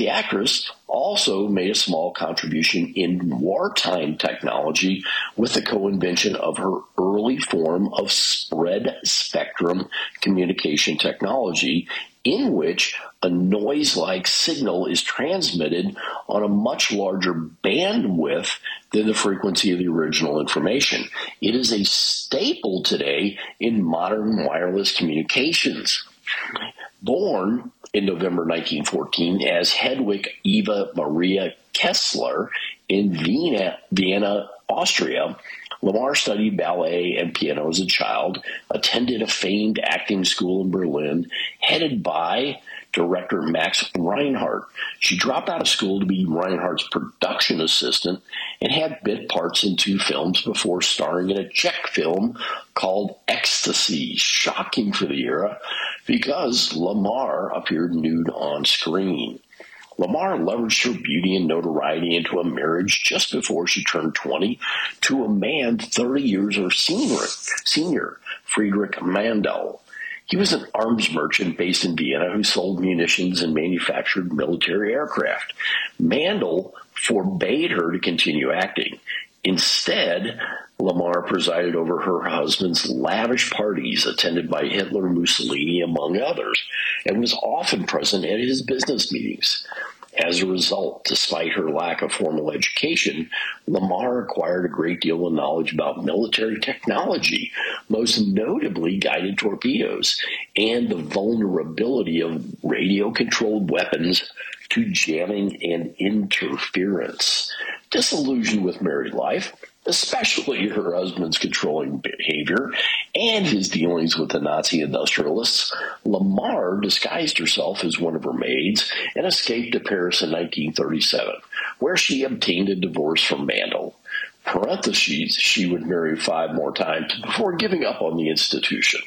The actress also made a small contribution in wartime technology with the co-invention of her early form of spread spectrum communication technology, in which a noise-like signal is transmitted on a much larger bandwidth than the frequency of the original information. It is a staple today in modern wireless communications. Born in November 1914 as Hedwig Eva Maria Kessler in Vienna, Austria, Lamar studied ballet and piano as a child, attended a famed acting school in Berlin, headed by director Max Reinhardt. She dropped out of school to be Reinhardt's production assistant and had bit parts in 2 films before starring in a Czech film called Ecstasy, shocking for the era because Lamar appeared nude on screen. Lamar leveraged her beauty and notoriety into a marriage just before she turned 20 to a man 30 years her senior, Friedrich Mandel. He was an arms merchant based in Vienna who sold munitions and manufactured military aircraft. Mandel forbade her to continue acting. Instead, Lamar presided over her husband's lavish parties attended by Hitler, Mussolini, among others, and was often present at his business meetings. As a result, despite her lack of formal education, Lamar acquired a great deal of knowledge about military technology, most notably guided torpedoes, and the vulnerability of radio-controlled weapons to jamming and interference. Disillusioned with married life, especially her husband's controlling behavior and his dealings with the Nazi industrialists, Lamar disguised herself as one of her maids and escaped to Paris in 1937, where she obtained a divorce from Mandel. Parentheses, she would marry 5 more times before giving up on the institution.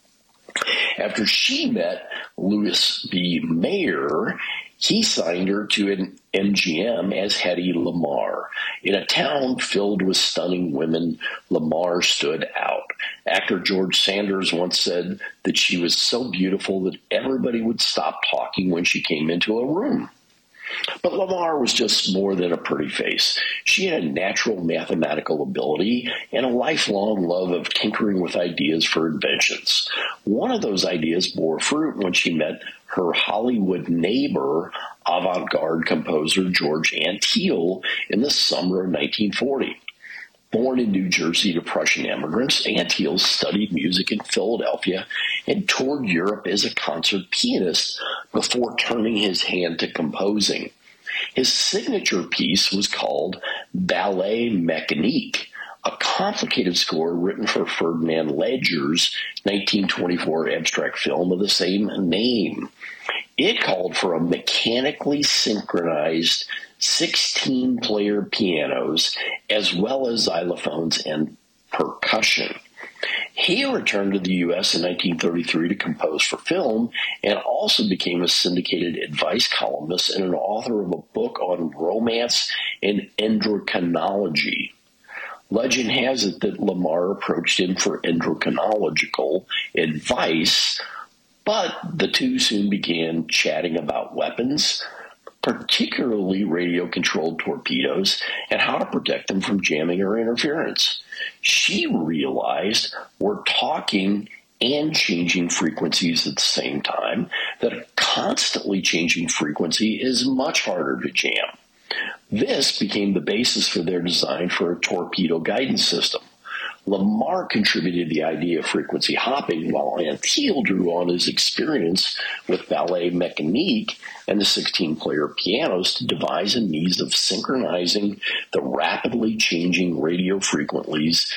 After she met Louis B. Mayer, he signed her to an MGM as Hedy Lamarr. In a town filled with stunning women, Lamarr stood out. Actor George Sanders once said that she was so beautiful that everybody would stop talking when she came into a room. But Lamarr was just more than a pretty face. She had a natural mathematical ability and a lifelong love of tinkering with ideas for inventions. One of those ideas bore fruit when she met her Hollywood neighbor, avant-garde composer George Antheil, in the summer of 1940. Born in New Jersey to Prussian immigrants, Antheil studied music in Philadelphia and toured Europe as a concert pianist before turning his hand to composing. His signature piece was called Ballet Mécanique, a complicated score written for Ferdinand Ledger's 1924 abstract film of the same name. It called for a mechanically synchronized 16-player pianos, as well as xylophones and percussion. He returned to the U.S. in 1933 to compose for film and also became a syndicated advice columnist and an author of a book on romance and endocrinology. Legend has it that Lamar approached him for endocrinological advice, but the two soon began chatting about weapons, particularly radio-controlled torpedoes, and how to protect them from jamming or interference. She realized we're talking and changing frequencies at the same time, that a constantly changing frequency is much harder to jam. This became the basis for their design for a torpedo guidance system. Lamar contributed the idea of frequency hopping, while Antheil drew on his experience with Ballet Mécanique and the 16-player pianos to devise a means of synchronizing the rapidly changing radio frequencies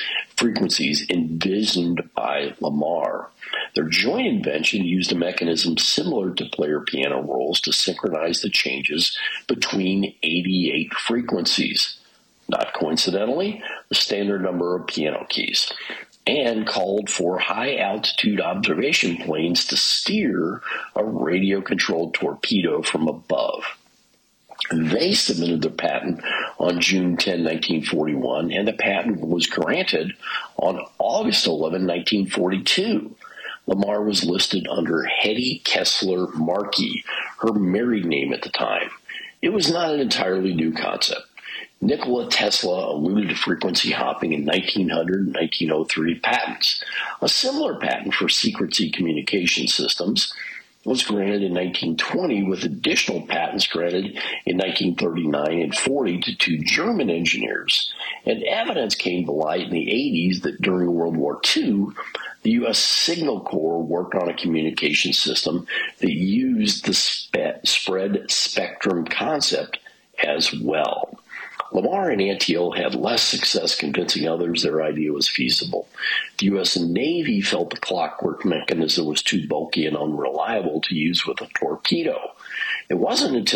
envisioned by Lamar. Their joint invention used a mechanism similar to player piano rolls to synchronize the changes between 88 frequencies. Not coincidentally, the standard number of piano keys, and called for high-altitude observation planes to steer a radio-controlled torpedo from above. They submitted their patent on June 10, 1941, and the patent was granted on August 11, 1942. Lamar was listed under Hedy Kessler Markey, her married name at the time. It was not an entirely new concept. Nikola Tesla alluded to frequency hopping in 1900 and 1903 patents. A similar patent for secrecy communication systems was granted in 1920, with additional patents granted in 1939 and 40 to two German engineers. And evidence came to light in the 80s that during World War II, the U.S. Signal Corps worked on a communication system that used the spread spectrum concept as well. Lamar and Antiel had less success convincing others their idea was feasible. The U.S. Navy felt the clockwork mechanism was too bulky and unreliable to use with a torpedo. It wasn't until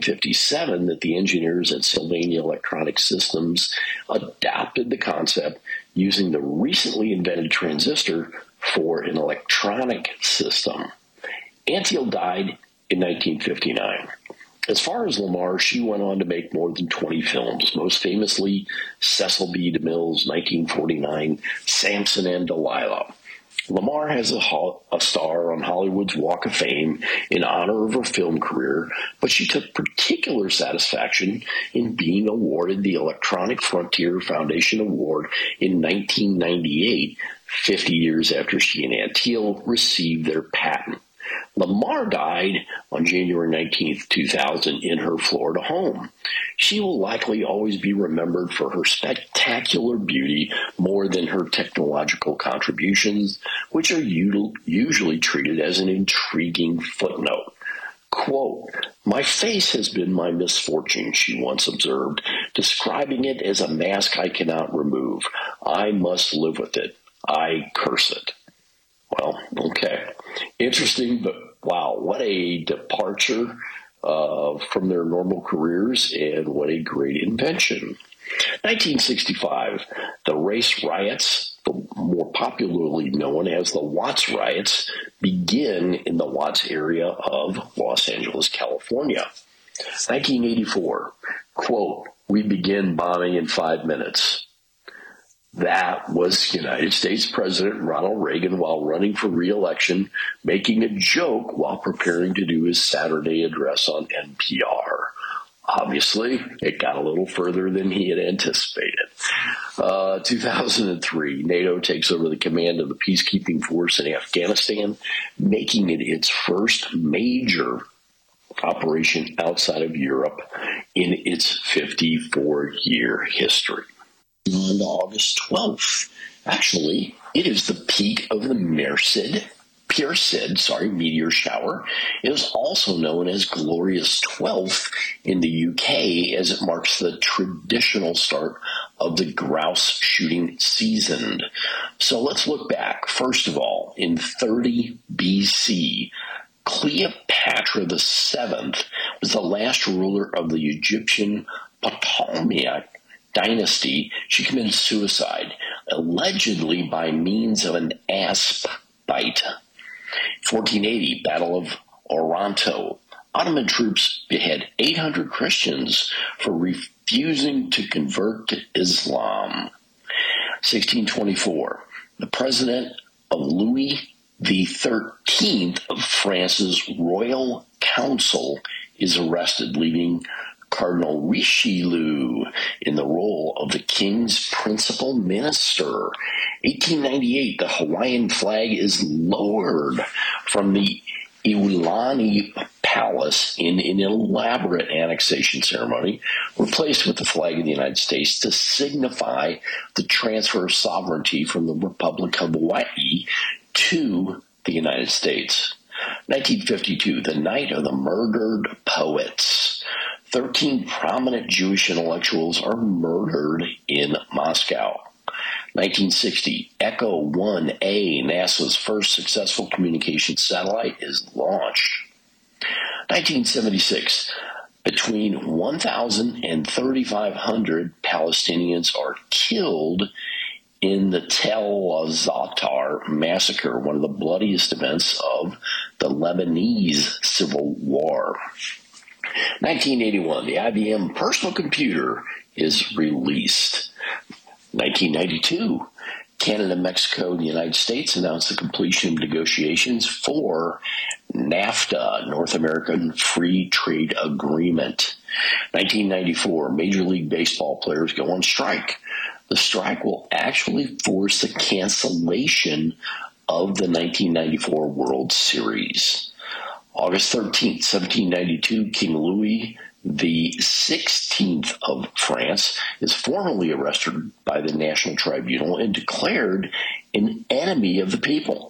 1957 that the engineers at Sylvania Electronic Systems adopted the concept using the recently invented transistor for an electronic system. Antiel died in 1959. As far as Lamar, she went on to make more than 20 films, most famously Cecil B. DeMille's 1949 Samson and Delilah. Lamar has a star on Hollywood's Walk of Fame in honor of her film career, but she took particular satisfaction in being awarded the Electronic Frontier Foundation Award in 1998, 50 years after she and Antiel received their patent. Lamar died on January 19, 2000 in her Florida home. She will likely always be remembered for her spectacular beauty more than her technological contributions, which are usually treated as an intriguing footnote. Quote, "My face has been my misfortune," she once observed, describing it as a mask I cannot remove. I must live with it. I curse it. Well, okay. Interesting, but wow, what a departure from their normal careers, and what a great invention. 1965, the race riots, more popularly known as the Watts riots, begin in the Watts area of Los Angeles, California. 1984, quote, "We begin bombing in 5 minutes." That was United States President Ronald Reagan while running for re-election, making a joke while preparing to do his Saturday address on NPR. Obviously, it got a little further than he had anticipated. 2003, NATO takes over the command of the peacekeeping force in Afghanistan, making it its first major operation outside of Europe in its 54-year history. On August 12th. Actually, it is the peak of the Perseid meteor shower. It is also known as Glorious 12th in the UK, as it marks the traditional start of the grouse shooting season. So let's look back. First of all, in 30 BC, Cleopatra VII was the last ruler of the Egyptian Ptolemaic dynasty. She committed suicide, allegedly by means of an asp bite. 1480, Battle of Otranto. Ottoman troops behead 800 Christians for refusing to convert to Islam. 1624, the president of Louis XIII of France's Royal Council is arrested, leaving Cardinal Richelieu in the role of the king's principal minister. 1898, the Hawaiian flag is lowered from the Iolani Palace in an elaborate annexation ceremony, replaced with the flag of the United States to signify the transfer of sovereignty from the Republic of Hawaii to the United States. 1952, the Night of the Murdered Poets. 13 prominent Jewish intellectuals are murdered in Moscow. 1960, Echo 1A, NASA's first successful communication satellite, is launched. 1976, between 1,000 and 3,500 Palestinians are killed in the Tel Zatar massacre, one of the bloodiest events of the Lebanese Civil War. 1981, the IBM personal computer is released. 1992, Canada, Mexico, and the United States announced the completion of negotiations for NAFTA, North American Free Trade Agreement. 1994, Major League Baseball players go on strike. The strike will actually force the cancellation of the 1994 World Series. August 13th, 1792, King Louis the 16th of France is formally arrested by the National Tribunal and declared an enemy of the people.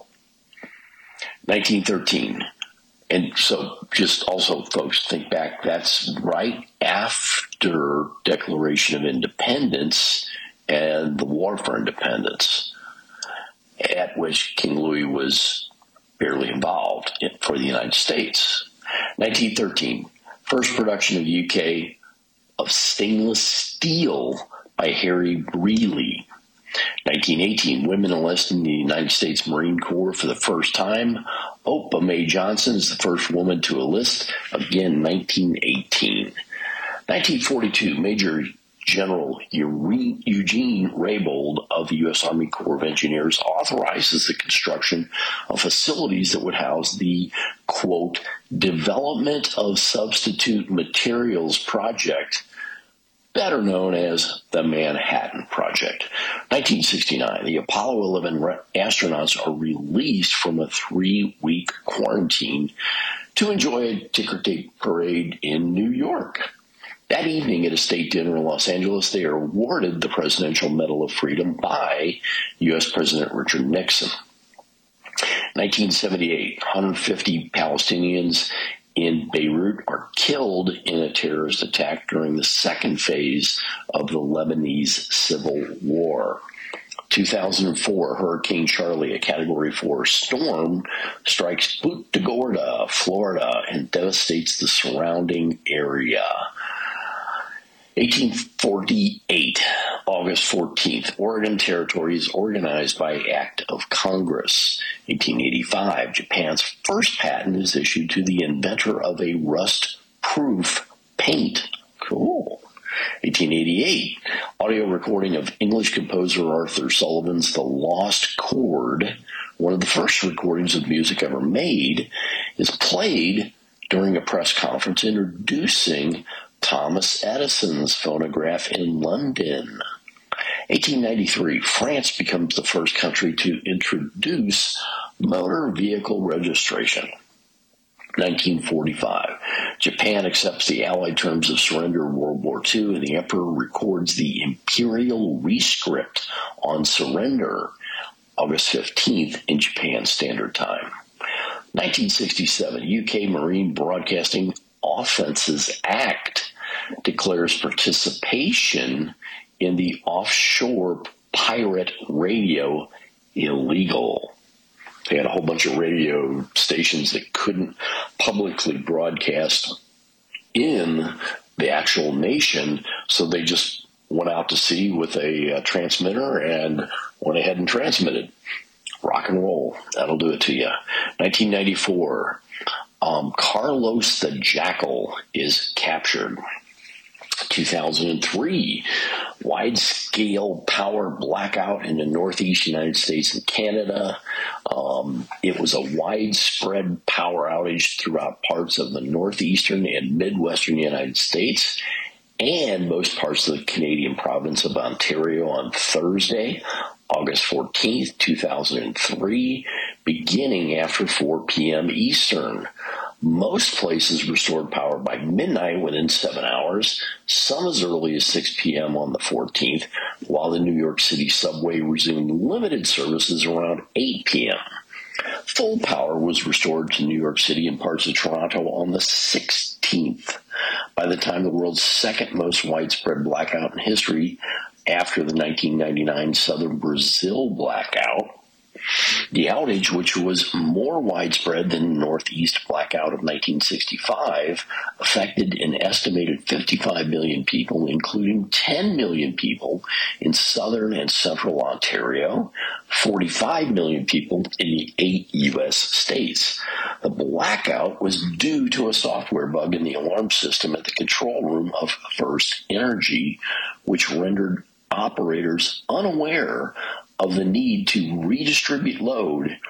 1913. And so just also, folks, think back, that's right after Declaration of Independence and the War for Independence, at which King Louis was barely involved for the United States. 1913, first production of UK of stainless steel by Harry Brearley. 1918, women enlisted in the United States Marine Corps for the first time. Opah May Johnson is the first woman to enlist, again, 1918. 1942, Major General Eugene Raybould of the U.S. Army Corps of Engineers authorizes the construction of facilities that would house the, quote, Development of Substitute Materials Project, better known as the Manhattan Project. 1969, the Apollo 11 astronauts are released from a 3-week quarantine to enjoy a ticker tape parade in New York. That evening at a state dinner in Los Angeles, they are awarded the Presidential Medal of Freedom by U.S. President Richard Nixon. 1978, 150 Palestinians in Beirut are killed in a terrorist attack during the second phase of the Lebanese civil war. 2004, Hurricane Charlie, a Category 4 storm, strikes Punta Gorda, Florida, and devastates the surrounding area. 1848, August 14th, Oregon Territory is organized by Act of Congress. 1885, Japan's first patent is issued to the inventor of a rust-proof paint. Cool. 1888, audio recording of English composer Arthur Sullivan's The Lost Chord, one of the first recordings of music ever made, is played during a press conference introducing Thomas Edison's phonograph in London. 1893, France becomes the first country to introduce motor vehicle registration. 1945, Japan accepts the Allied terms of surrender in World War II, and the Emperor records the Imperial Rescript on surrender August 15th in Japan Standard Time. 1967, UK Marine Broadcasting Offences Act declares participation in the offshore pirate radio illegal. They had a whole bunch of radio stations that couldn't publicly broadcast in the actual nation, so they just went out to sea with a transmitter and went ahead and transmitted. Rock and roll. That'll do it to you. 1994, Carlos the Jackal is captured. 2003, wide-scale power blackout in the northeast United States and Canada. It was a widespread power outage throughout parts of the northeastern and midwestern United States and most parts of the Canadian province of Ontario on Thursday, August 14th, 2003, beginning after 4 p.m. Eastern. Most places restored power by midnight within 7 hours, some as early as 6 p.m. on the 14th, while the New York City subway resumed limited services around 8 p.m. Full power was restored to New York City and parts of Toronto on the 16th. By the time the world's second most widespread blackout in history, after the 1999 southern Brazil blackout, the outage, which was more widespread than the Northeast blackout of 1965, affected an estimated 55 million people, including 10 million people in southern and central Ontario, 45 million people in the 8 U.S. states. The blackout was due to a software bug in the alarm system at the control room of First Energy, which rendered operators unaware of the need to redistribute load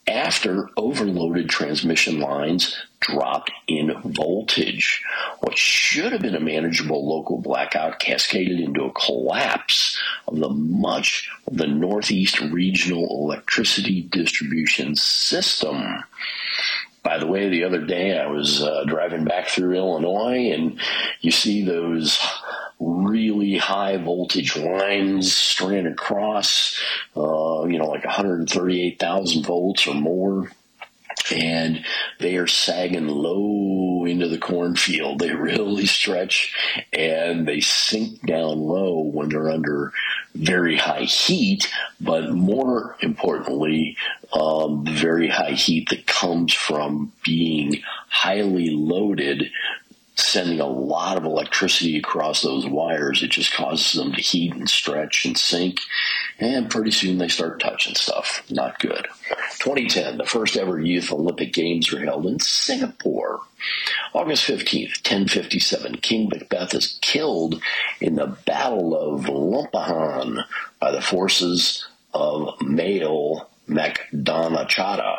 after overloaded transmission lines dropped in voltage. What should have been a manageable local blackout cascaded into a collapse of much of the Northeast regional electricity distribution system. By the way, the other day I was driving back through Illinois, and you see those really high voltage lines stranded across, like 138,000 volts or more. And they are sagging low into the cornfield. They really stretch and they sink down low when they're under very high heat, but more importantly, very high heat that comes from being highly loaded, sending a lot of electricity across those wires. It just causes them to heat and stretch and sink, and pretty soon they start touching stuff. Not good. 2010, the first ever Youth Olympic Games were held in Singapore. August 15th, 1057, King Macbeth is killed in the Battle of Lumpahan by the forces of Mael Macdonachada.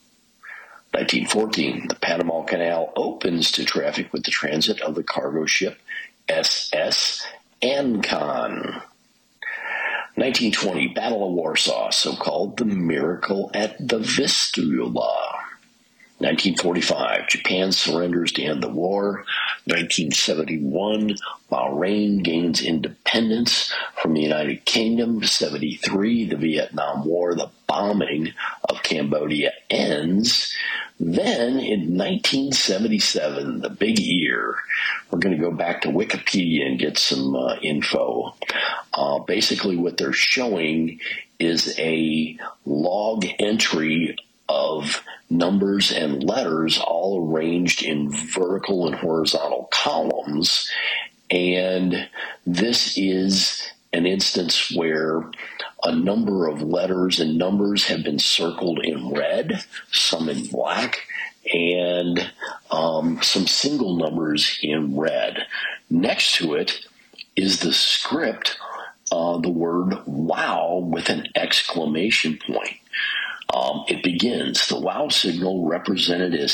1914, the Panama Canal opens to traffic with the transit of the cargo ship SS Ancon. 1920, Battle of Warsaw, so-called the Miracle at the Vistula. 1945, Japan surrenders to end the war. 1971, Bahrain gains independence from the United Kingdom. 73, the Vietnam War, the bombing of Cambodia ends. Then in 1977, the big year, we're going to go back to Wikipedia and get some info. Basically what they're showing is a log entry of numbers and letters all arranged in vertical and horizontal columns. And this is an instance where a number of letters and numbers have been circled in red, some in black, and some single numbers in red. Next to it is the script, the word wow with an exclamation point. It begins, the wow signal represented as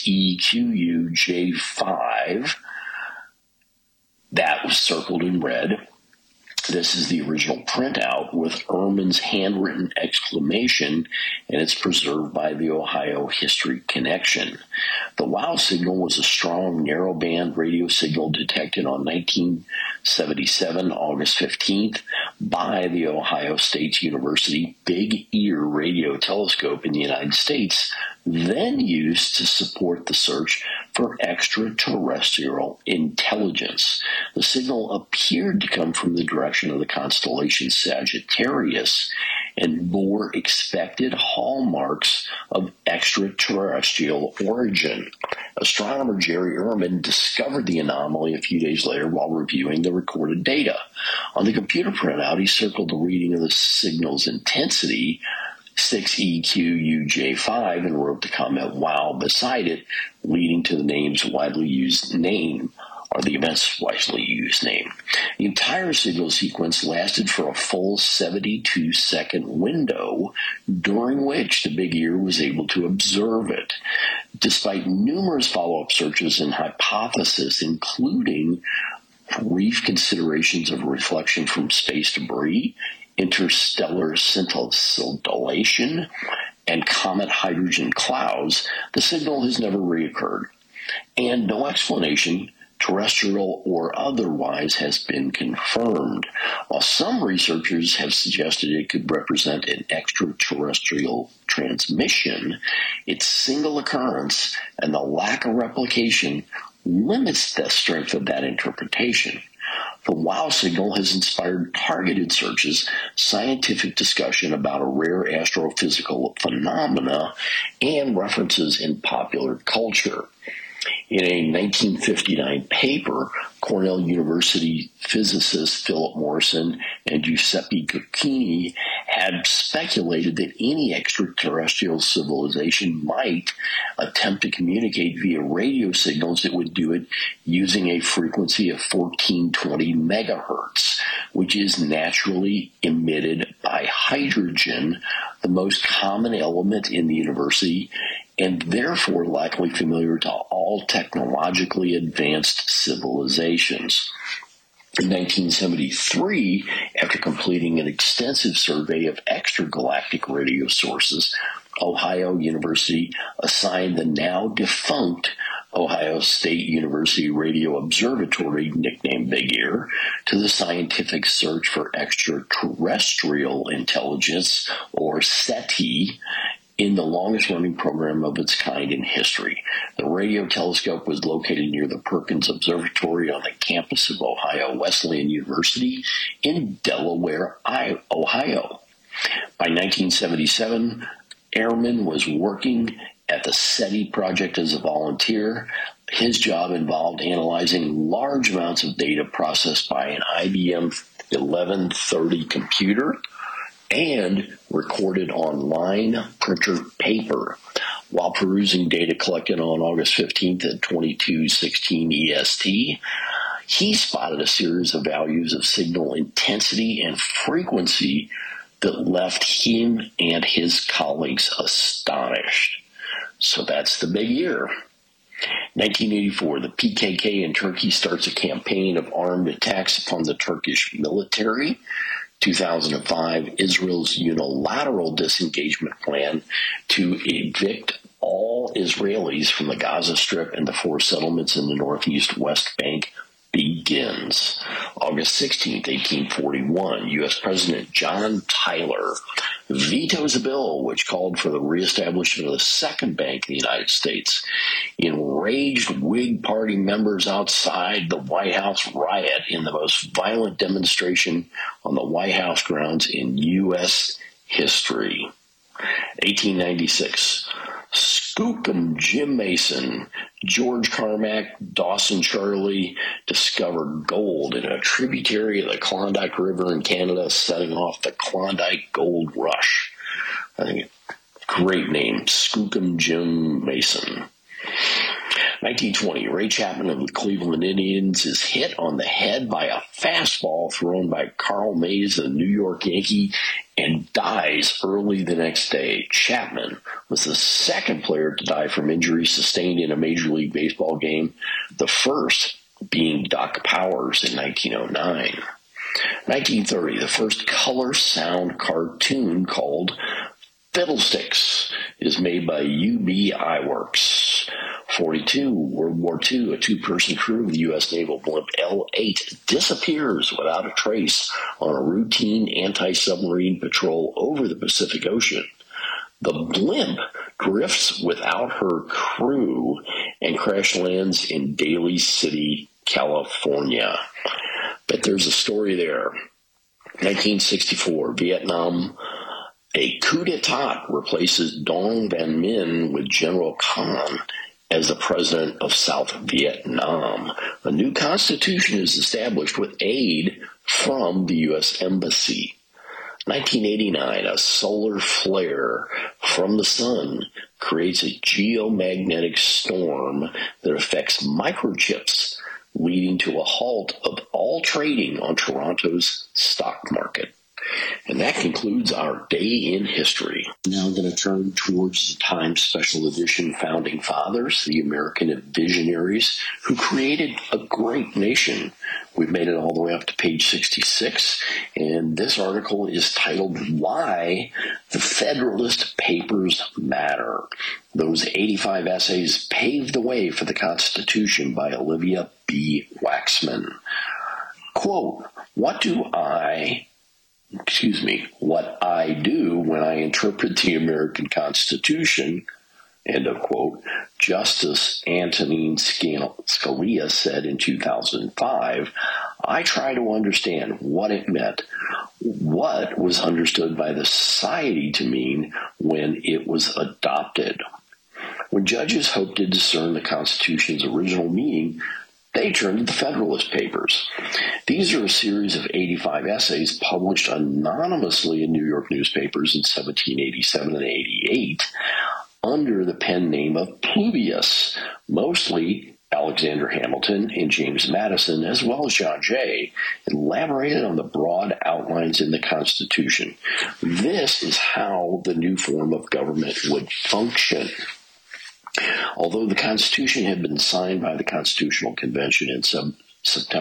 6EQUJ5. That was circled in red. This is the original printout with Ehrman's handwritten exclamation, and it's preserved by the Ohio History Connection. The WOW signal was a strong narrowband radio signal detected on 1977, August 15th, by the Ohio State University Big Ear Radio Telescope in the United States, then used to support the search for extraterrestrial intelligence. The signal appeared to come from the direction of the constellation Sagittarius and bore expected hallmarks of extraterrestrial origin. Astronomer Jerry Ehrman discovered the anomaly a few days later while reviewing the recorded data. On the computer printout, he circled the reading of the signal's intensity, 6EQUJ5, and wrote the comment "wow" beside it, leading to the name's widely used name, or the event's widely used name. The entire signal sequence lasted for a full 72-second window, during which the Big Ear was able to observe it. Despite numerous follow-up searches and hypotheses, including brief considerations of reflection from space debris, interstellar scintillation, and comet hydrogen clouds, the signal has never reoccurred, and no explanation, terrestrial or otherwise, has been confirmed. While some researchers have suggested it could represent an extraterrestrial transmission, its single occurrence and the lack of replication limits the strength of that interpretation. The WOW signal has inspired targeted searches, scientific discussion about a rare astrophysical phenomena, and references in popular culture. In a 1959 paper, Cornell University physicists Philip Morrison and Giuseppe Guccini had speculated that any extraterrestrial civilization might attempt to communicate via radio signals that would do it using a frequency of 1420 megahertz, which is naturally emitted by hydrogen, the most common element in the universe, and therefore likely familiar to all technologically advanced civilizations. In 1973, after completing an extensive survey of extragalactic radio sources, Ohio University assigned the now defunct Ohio State University Radio Observatory, nicknamed Big Ear, to the scientific search for extraterrestrial intelligence, or SETI, in the longest-running program of its kind in history. The radio telescope was located near the Perkins Observatory on the campus of Ohio Wesleyan University in Delaware, Ohio. By 1977, Ehrman was working at the SETI project as a volunteer. His job involved analyzing large amounts of data processed by an IBM 1130 computer and recorded on line printer paper. While perusing data collected on August 15th at 22:16 EST, he spotted a series of values of signal intensity and frequency that left him and his colleagues astonished. So that's the Big Ear. 1984, the PKK in Turkey starts a campaign of armed attacks upon the Turkish military. 2005, Israel's unilateral disengagement plan to evict all Israelis from the Gaza Strip and the 4 settlements in the northeast West Bank begins. August 16, 1841, U.S. President John Tyler vetoes a bill which called for the reestablishment of the second bank in the United States. Enraged Whig Party members outside the White House riot in the most violent demonstration on the White House grounds in U.S. history. 1896, Skookum Jim Mason, George Carmack, Dawson Charlie discovered gold in a tributary of the Klondike River in Canada, setting off the Klondike Gold Rush. I think great name, Skookum Jim Mason. 1920, Ray Chapman of the Cleveland Indians is hit on the head by a fastball thrown by Carl Mays, a New York Yankee, and dies early the next day. Chapman was the second player to die from injuries sustained in a Major League Baseball game, the first being Doc Powers in 1909. 1930, the first color sound cartoon called Fiddlesticks is made by UB Iwerks. 42, World War II, a 2-person crew of the U.S. Naval blimp L-8 disappears without a trace on a routine anti-submarine patrol over the Pacific Ocean. The blimp drifts without her crew and crash lands in Daly City, California. But there's a story there. 1964, Vietnam. A coup d'etat replaces Dong Van Minh with General Khan as the president of South Vietnam. A new constitution is established with aid from the U.S. Embassy. 1989, a solar flare from the sun creates a geomagnetic storm that affects microchips, leading to a halt of all trading on Toronto's stock market. And that concludes our day in history. Now I'm going to turn towards the Times Special Edition Founding Fathers, the American visionaries who created a great nation. We've made it all the way up to page 66, and this article is titled, Why the Federalist Papers Matter. Those 85 essays paved the way for the Constitution by Olivia B. Waxman. Quote, what I do when I interpret the American Constitution, end of quote, Justice Antonin Scalia said in 2005, I try to understand what it meant, what was understood by the society to mean when it was adopted. When judges hoped to discern the Constitution's original meaning, they turned to the Federalist Papers. These are a series of 85 essays published anonymously in New York newspapers in 1787 and 88 under the pen name of Pluvius, mostly Alexander Hamilton and James Madison, as well as John Jay, elaborated on the broad outlines in the Constitution. This is how the new form of government would function. Although the Constitution had been signed by the Constitutional Convention in September